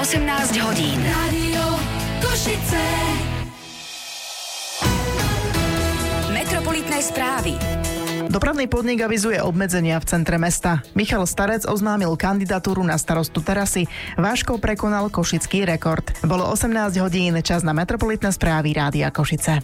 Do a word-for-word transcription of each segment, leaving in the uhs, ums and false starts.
osemnásť hodín. Rádio Košice. Metropolitné správy. Dopravný podnik avizuje obmedzenia v centre mesta. Michal Starec oznámil kandidatúru na starostu Terasy. Váško prekonal košický rekord. Bolo osemnásť hodín, čas na Metropolitné správy Rádia Košice.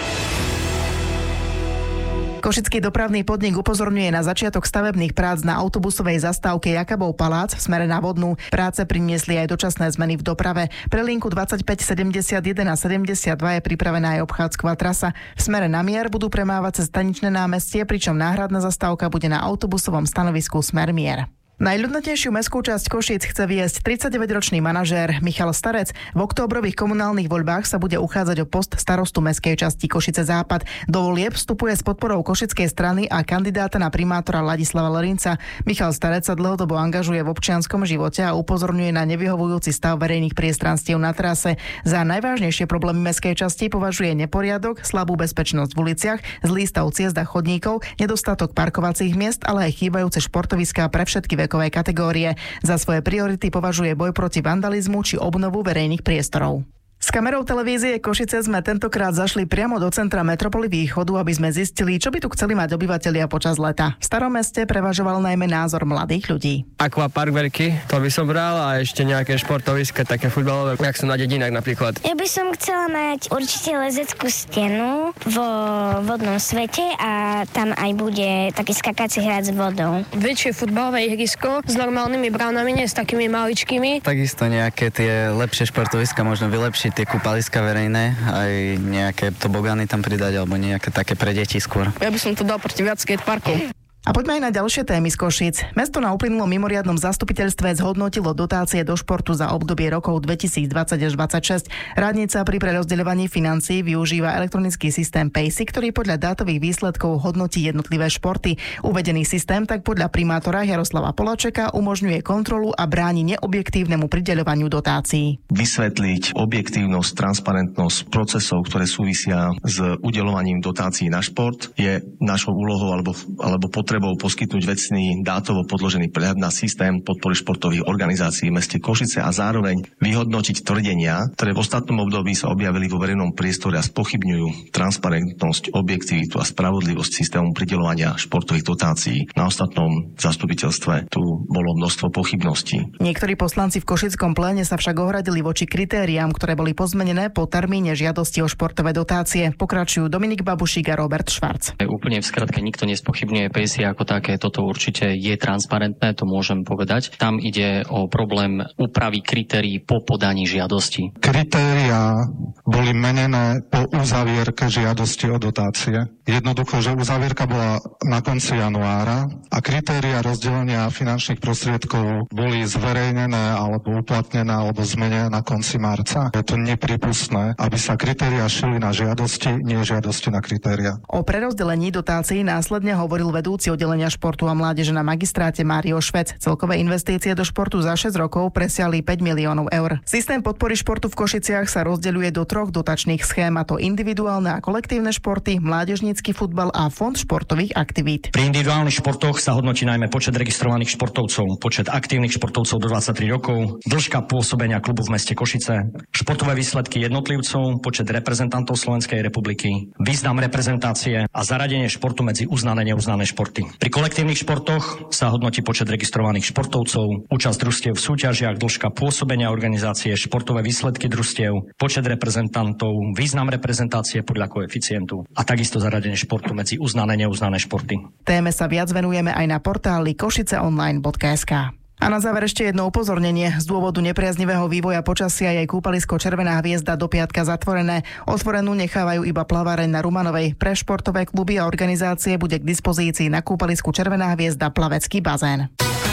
Košický dopravný podnik upozorňuje na začiatok stavebných prác na autobusovej zastávke Jakabov palác v smere na Vodnú. Práce priniesli aj dočasné zmeny v doprave. Pre linku dvadsaťpäť sedemdesiatjeden a sedemdesiatdva je pripravená aj obchádzková trasa. V smere na Mier budú premávať cez Staničné námestie, pričom náhradná zastávka bude na autobusovom stanovisku smer Mier. Najľudnatejšiu mestskú časť Košíc chce viesť tridsaťdeväťročný manažér Michal Starec. V októbrových komunálnych voľbách sa bude uchádzať o post starostu mestskej časti Košice Západ. Do volieb vstupuje s podporou košickej strany a kandidáta na primátora Ladislava Lerinca. Michal Starec sa dlhodobo angažuje v občianskom živote a upozorňuje na nevyhovujúci stav verejných priestranstiev na trase. Za najvážnejšie problémy mestskej časti považuje neporiadok, slabú bezpečnosť v uliciach, zlý stav ciest a chodníkov, nedostatok parkovacích miest, ale aj chýbajúce športoviská pre všetky vekové kategórie. Za svoje priority považuje boj proti vandalizmu či obnovu verejných priestorov. S kamerou televízie Košice sme tentokrát zašli priamo do centra metropoly Východu, aby sme zistili, čo by tu chceli mať obyvatelia počas leta. V starom meste prevažoval najmä názor mladých ľudí. Aquapark veľký, to by som bral, a ešte nejaké športoviska, také futbalové, jak sú na dedinách napríklad. Ja by som chcela mať určite lezeckú stenu vo vodnom svete a tam aj bude taký skakací hrad s vodou. Väčšie futbalové ihrisko s normálnymi bránami, nie s takými maličkými. Takisto nejaké tie lepšie športoviska možno vylepšiť, tie kúpaliska verejné, aj nejaké tobogany tam pridať, alebo nejaké také pre deti skôr. Ja by som to dal proti viac skateparkov. A poďme aj na ďalšie témy z Košíc. Mesto na uplynulom mimoriadnom zastupiteľstve zhodnotilo dotácie do športu za obdobie rokov dvetisícdvadsať až dvadsaťšesť. Radnica pri prerozdeľovaní financií využíva elektronický systém Paysi, ktorý podľa dátových výsledkov hodnotí jednotlivé športy. Uvedený systém tak podľa primátora Jaroslava Polačeka umožňuje kontrolu a bráni neobjektívnemu prideľovaniu dotácií. Vysvetliť objektívnosť, transparentnosť procesov, ktoré súvisia s udeľovaním dotácií na šport, je našou úlohou alebo, alebo potrebou trebou poskytnúť vecný dátovo podložený prehľad na systém podpory športových organizácií v meste Košice a zároveň vyhodnotiť tvrdenia, ktoré v ostatnom období sa objavili vo verejnom priestore a spochybňujú transparentnosť, objektivitu a spravodlivosť systému prideľovania športových dotácií. Na ostatnom zastupiteľstve tu bolo množstvo pochybností. Niektorí poslanci v košickom pléne sa však ohradili voči kritériám, ktoré boli pozmenené po termíne žiadosti o športové dotácie. Pokračujú Dominik Babušík a Robert Švarc. Úplne v skratke nikto nespochybňuje Paysi ako také, toto určite je transparentné, to môžem povedať. Tam ide o problém úpravy kritérií po podaní žiadosti. Kritériá boli menené po uzavierke žiadosti o dotácie. Jednoducho, že uzavierka bola na konci januára a kritériá rozdelenia finančných prostriedkov boli zverejnené alebo uplatnené alebo zmenené na konci marca. Je to nepripustné, aby sa kritériá šili na žiadosti, nie žiadosti na kritériá. O prerozdelení dotácií následne hovoril vedúci oddelenia športu a mládeže na magistráte Mário Švec. Celkové investície do športu za šesť rokov presiahli päť miliónov eur. Systém podpory športu v Košiciach sa rozdeľuje do troch dotačných schém, a to individuálne a kolektívne športy, mládežnícky futbal a fond športových aktivít. Pri individuálnych športoch sa hodnotí najmä počet registrovaných športovcov, počet aktívnych športovcov do dvadsaťtri rokov, dĺžka pôsobenia klubu v meste Košice, športové výsledky jednotlivcov, počet reprezentantov Slovenskej republiky, význam reprezentácie a zaradenie športu medzi uznané a neuznané športy. Pri kolektívnych športoch sa hodnotí počet registrovaných športovcov, účasť družstiev v súťažiach, dĺžka pôsobenia organizácie, športové výsledky družstiev, počet reprezentantov, význam reprezentácie podľa koeficientu a takisto zaradenie športu medzi uznané a neuznané športy. Téme sa viac venujeme aj na portáli košiceonline bodka es ká. A na záver ešte jedno upozornenie. Z dôvodu nepriaznivého vývoja počasia je kúpalisko Červená hviezda do piatka zatvorené. Otvorenú nechávajú iba plaváreň na Rumanovej. Pre športové kluby a organizácie bude k dispozícii na kúpalisku Červená hviezda plavecký bazén.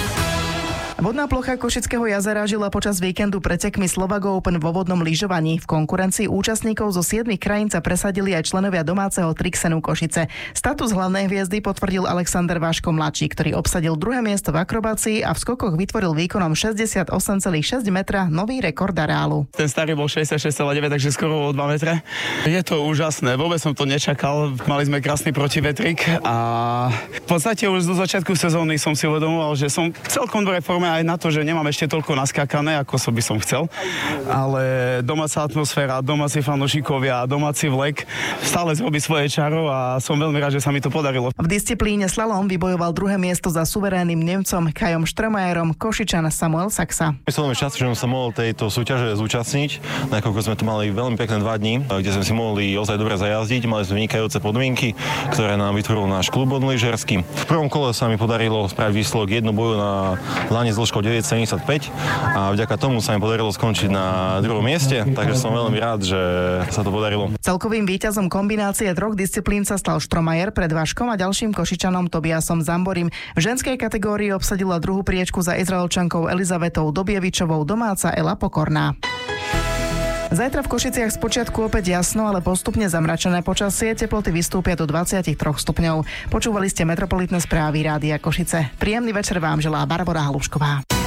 Vodná plocha Košického jazera žila počas víkendu pretekmi Slovago Open vo vodnom lyžovaní. V konkurencii účastníkov zo siedmich krajín sa presadili aj členovia domáceho Trixenu Košice. Status hlavnej hviezdy potvrdil Alexander Váško mladší, ktorý obsadil druhé miesto v akrobácii a v skokoch vytvoril výkonom šesťdesiatosem celá šesť metra nový rekord areálu. Ten starý bol šesťdesiatšesť celá deväť, takže skoro o dva metre. Je to úžasné, vôbec som to nečakal. Mali sme krásny protivetrik a v podstate už zo začiatku sezóny som si uvedomoval, že som celkom v dobrej forme aj na to, že nemám ešte toľko naskákané, ako som by som chcel, ale domáca atmosféra, domáci fanúšikovia, domáci vlek stále zrobí svoje čaro a som veľmi rád, že sa mi to podarilo. V disciplíne slalom vybojoval druhé miesto za suverénnym Nemcom Kajom Štromajerom Košičan Samuel Saxa. Som veľmi šťastný, že som sa mohol tejto súťaže zúčastniť, nakoľko sme tu mali veľmi pekné dva dní, kde sme si mohli ozaj dobre zajazdiť, mali sme vynikajúce podmienky, ktoré nám vytvoril náš klub lyžersky. V prvom kole sa mi podarilo spraviť výsledok jednu boju na lane s dĺžkou deväť sedemdesiatpäť a vďaka tomu sa mi podarilo skončiť na druhom mieste, takže som veľmi rád, že sa to podarilo. Celkovým víťazom kombinácie troch disciplín sa stal Štromajer pred Vaškom a ďalším Košičanom Tobiasom Zamborim. V ženskej kategórii obsadila druhú priečku za Izraelčankou Elizavetou Dobievičovou domáca Ela Pokorná. Zajtra v Košiciach spočiatku opäť jasno, ale postupne zamračené počasie, teploty vystúpia do dvadsaťtri stupňov. Počúvali ste metropolitné správy Rádia Košice. Príjemný večer vám želá Barbora Halušková.